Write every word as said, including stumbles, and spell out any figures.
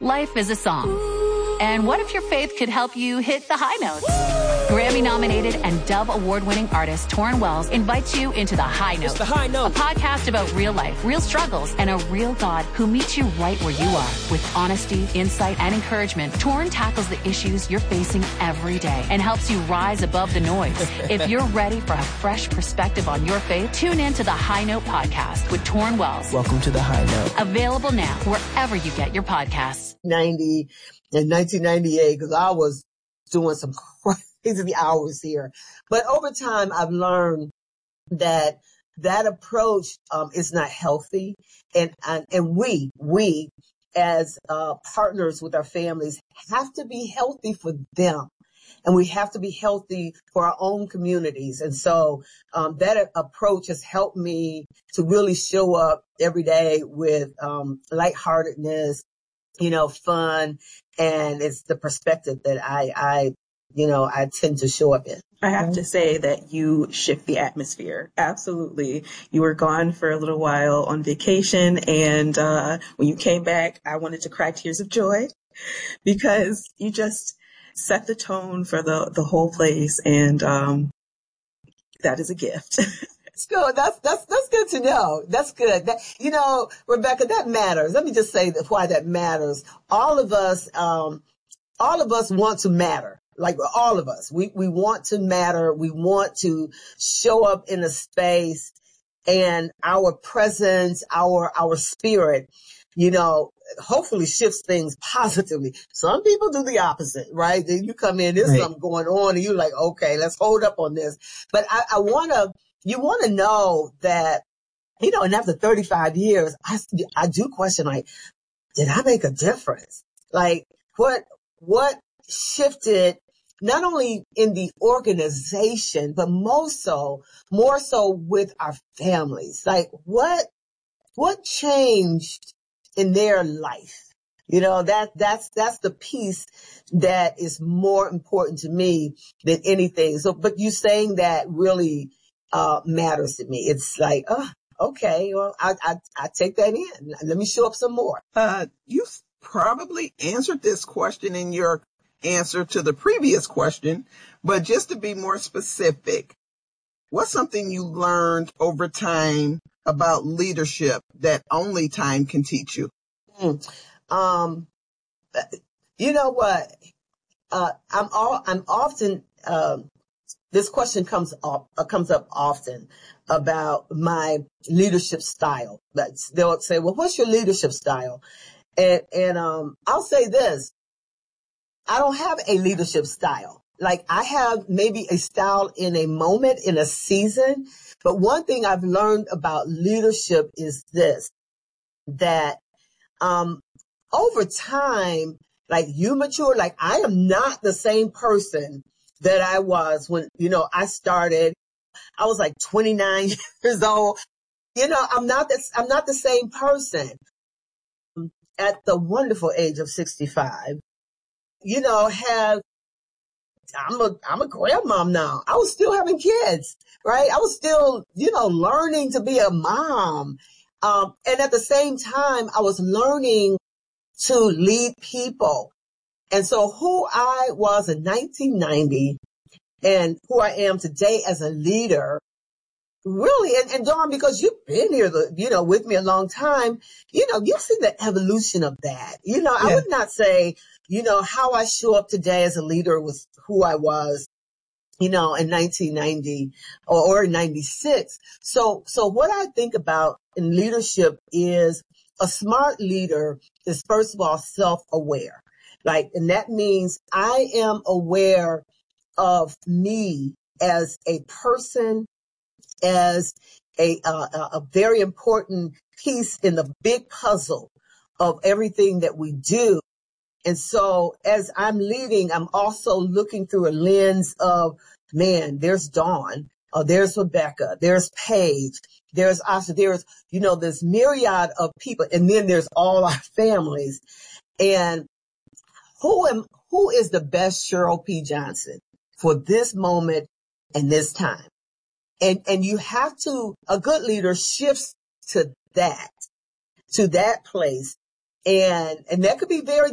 Life is a song. And what if your faith could help you hit the high notes? Grammy-nominated and Dove Award-winning artist Torrin Wells invites you into The High Note. It's The High Note. A podcast about real life, real struggles, and a real God who meets you right where you are. With honesty, insight, and encouragement, Torrin tackles the issues you're facing every day and helps you rise above the noise. If you're ready for a fresh perspective on your faith, tune in to The High Note podcast with Torrin Wells. Welcome to The High Note. Available now wherever you get your podcasts. ninety in nineteen ninety-eight, because I was doing some crazy hours here. But over time, I've learned that that approach um, is not healthy. And, and, and we, we as uh, partners with our families have to be healthy for them. And we have to be healthy for our own communities. And so um, that approach has helped me to really show up every day with um, lightheartedness, you know, fun, and it's the perspective that I, I, you know, I tend to show up in. I have to say that you shift the atmosphere. Absolutely. You were gone for a little while on vacation, and uh, when you came back, I wanted to cry tears of joy because you just set the tone for the, the whole place, and um, that is a gift. That's good. That's, that's, that's good to know. That's good. That, you know, Rebecca, that matters. Let me just say that why that matters. All of us, um, all of us want to matter. Like all of us, we, we want to matter. We want to show up in a space, and our presence, our, our spirit, you know, hopefully shifts things positively. Some people do the opposite, right? Then you come in, there's right. something going on, and you're like, okay, let's hold up on this. But I, I want to, You want to know that, you know, and after thirty-five years, I, I do question, like, did I make a difference? Like, what, what shifted not only in the organization, but most so, more so with our families? Like, what, what changed in their life? You know, that, that's, that's the piece that is more important to me than anything. So, but you saying that really Uh, matters to me. It's like, oh, okay, well, I, I, I take that in. Let me show up some more. Uh, you probably answered this question in your answer to the previous question, but just to be more specific, what's something you learned over time about leadership that only time can teach you? Mm. Um, you know what? Uh, I'm all, I'm often, um, This question comes up, uh, comes up often about my leadership style. That's, they'll say, well, what's your leadership style? And, and, um, I'll say this. I don't have a leadership style. Like, I have maybe a style in a moment, in a season. But one thing I've learned about leadership is this, that, um, over time, like you mature, like I am not the same person that I was when, you know, I started. I was like twenty-nine years old. You know, I'm not this, I'm not the same person at the wonderful age of sixty-five. You know, have, I'm a, I'm a grandmom now. I was still having kids, right? I was still, you know, learning to be a mom. Um, and at the same time, I was learning to lead people. And so who I was in nineteen ninety and who I am today as a leader, really, and, and Dawn, because you've been here, the, you know, with me a long time, you know, you've seen the evolution of that. You know, yeah. I would not say, you know, how I show up today as a leader was who I was, you know, in nineteen ninety or, or in ninety-six. So, so what I think about in leadership is a smart leader is, first of all, self-aware. Like, and that means I am aware of me as a person, as a, uh, a very important piece in the big puzzle of everything that we do. And so as I'm leading, I'm also looking through a lens of, man, there's Dawn, uh, there's Rebecca, there's Paige, there's Asha, there's, you know, this myriad of people. And then there's all our families. And Who am, who is the best Cheryl P. Johnson for this moment and this time? And, and you have to, a good leader shifts to that, to that place. And, and that could be very